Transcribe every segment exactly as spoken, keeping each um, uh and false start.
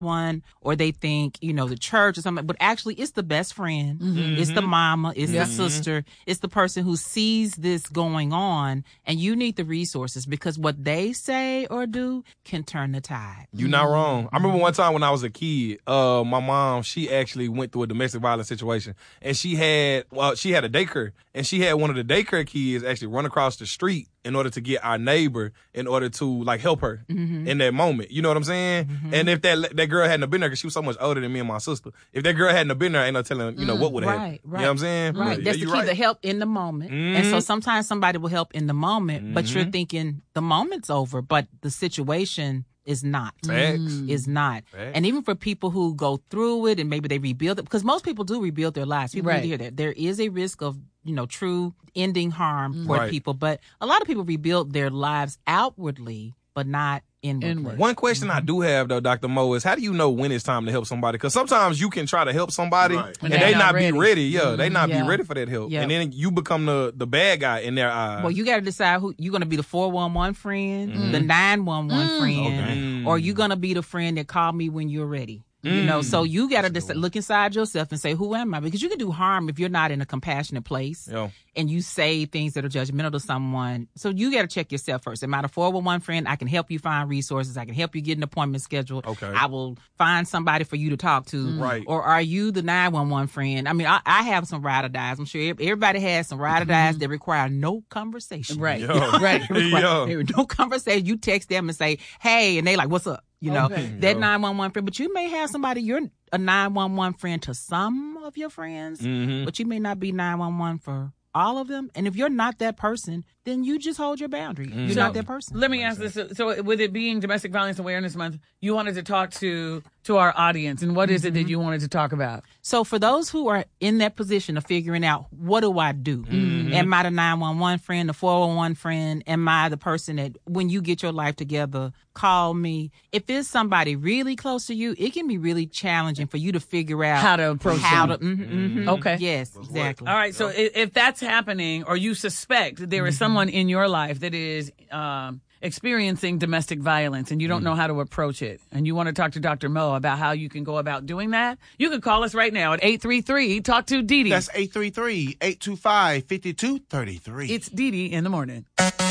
one, or they think, you know, the church or something, but actually it's the best friend, Mm-hmm. it's the mama, it's Yeah. the sister, it's the person who sees this going on, and you need the resources because what they say or do can turn the tide. You're not wrong. I remember one time when I was a kid, uh, my mom, she actually went through a domestic violence situation, and she had, well, she had a daycare, and she had one of the daycare kids actually run across the street in order to get our neighbor in order to like help her Mm-hmm. in that moment. You know what I'm saying? Mhm. And if that that girl hadn't have been there, because she was so much older than me and my sister, if that girl hadn't have been there, ain't no telling, you know, what would have Right, happened. right. You know what I'm saying? Right. But, That's yeah, the you're key, right. the help in the moment. And so Mhm. sometimes somebody will help in the moment, but you're Mhm. thinking the moment's over, but the situation is not. Facts. Is not. Facts. And even for people who go through it and maybe they rebuild it, because most people do rebuild their lives. People Right. need to hear that. There is a risk of, you know, true ending harm for Right. people, but a lot of people rebuild their lives outwardly, but not inwardly. Inward. One question I do have though, Doctor Mo, is how do you know when it's time to help somebody? Because sometimes you can try to help somebody Right. and And they they not not be ready. ready. Yeah, they not Yeah. be ready for that help, Yeah. and then you become the the bad guy in their eyes. Well, you got to decide who you're going to be, the four one one friend, the nine one one friend, Okay. or you going to be the friend that call me when you're ready. You know, so you got to decide, look inside yourself and say, who am I? Because you can do harm if you're not in a compassionate place Yeah. and you say things that are judgmental to someone. So you got to check yourself first. Am I the four one one friend? I can help you find resources. I can help you get an appointment scheduled. Okay. I will find somebody for you to talk to. Right. Or are you the nine one one friend? I mean, I, I have some ride or dies. I'm sure everybody has some ride or dies that require no conversation. Right. Yo. Right. Yo. There was no conversation. You text them and say, hey, and they like, what's up? You know, Okay. that Yo. nine one one friend. But you may have somebody, you're a nine one one friend to some of your friends, Mhm. but you may not be nine one one for all of them. And if you're not that person, then you just hold your boundary. You're Mm-hmm. not that person. Let me ask this. So with it being Domestic Violence Awareness Month, you wanted to talk to to our audience. And what is it that you wanted to talk about? So for those who are in that position of figuring out, what do I do? Mm-hmm. Am I the nine one one friend, the four one one friend? Am I the person that when you get your life together, call me? If it's somebody really close to you, it can be really challenging for you to figure out How to approach how them. to, mhm, mhm. Okay. Yes, exactly. All right. So i- if that's happening, or you suspect that there is someone in your life that is um, experiencing domestic violence and you don't know how to approach it, and you want to talk to Doctor Mo about how you can go about doing that, you can call us right now at eight three three talk to Dee Dee. That's eight three three, eight two five, five two three three. It's Dee Dee in the morning.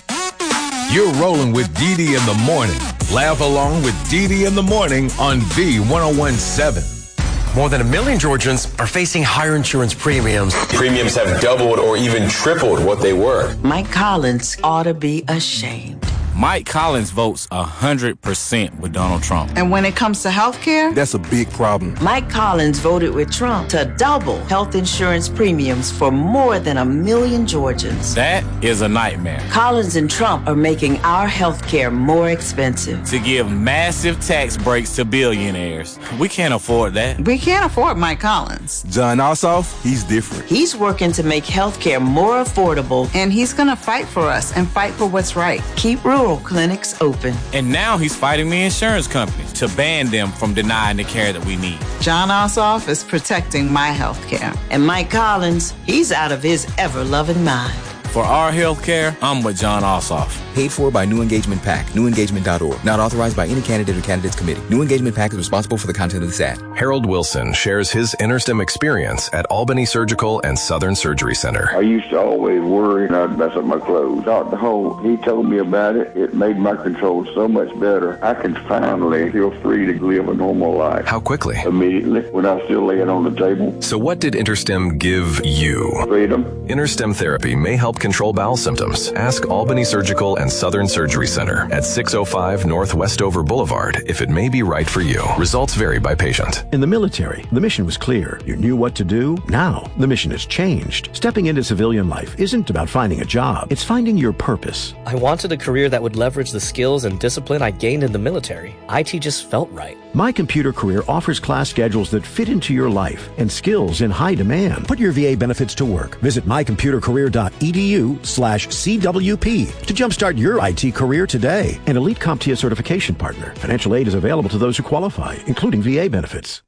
You're rolling with Dee Dee in the morning. Laugh along with Dee Dee in the morning on V ten seventeen. More than a million Georgians are facing higher insurance premiums. Premiums have doubled or even tripled what they were. Mike Collins ought to be ashamed. Mike Collins votes one hundred percent with Donald Trump. And when it comes to health care, That's a big problem. Mike Collins voted with Trump to double health insurance premiums for more than a million Georgians. That is a nightmare. Collins and Trump are making our health care more expensive. To give massive tax breaks to billionaires. We can't afford that. We can't afford Mike Collins. John Ossoff, he's different. He's working to make health care more affordable, and he's going to fight for us and fight for what's right. Keep rural clinics open. And now he's fighting the insurance companies to ban them from denying the care that we need. John Ossoff is protecting my health care. And Mike Collins, he's out of his ever-loving mind. For our health care, I'm with John Ossoff. Paid for by New Engagement PAC, new engagement dot org. Not authorized by any candidate or candidates committee. New Engagement PAC is responsible for the content of this ad. Harold Wilson shares his InterStem experience at Albany Surgical and Southern Surgery Center. I used to always worry I'd mess up my clothes. Doctor Holt, he told me about it. It made my control so much better. I can finally feel free to live a normal life. How quickly? Immediately, when I was still laying on the table. So what did InterStem give you? Freedom. InterStem therapy may help control bowel symptoms. Ask Albany Surgical and Southern Surgery Center at six oh five North Westover Boulevard if it may be right for you. Results vary by patient. In the military, the mission was clear. You knew what to do. Now, the mission has changed. Stepping into civilian life isn't about finding a job. It's finding your purpose. I wanted a career that would leverage the skills and discipline I gained in the military. I T just felt right. My Computer Career offers class schedules that fit into your life and skills in high demand. Put your V A benefits to work. Visit my computer career dot e d u slash C W P to jumpstart your I T career today. An Elite CompTIA certification partner. Financial aid is available to those who qualify, including V A benefits.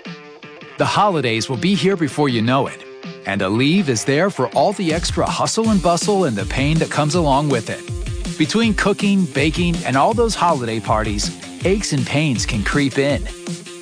The holidays will be here before you know it. And Aleve is there for all the extra hustle and bustle and the pain that comes along with it. Between cooking, baking, and all those holiday parties, aches and pains can creep in.